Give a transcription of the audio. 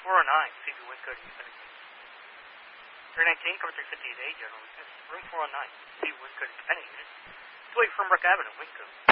409, CB wind code independent. 319, cover 358A, general weakness. Room 409, CB wind code independent unit. 28 Fernbrook Avenue, wind code.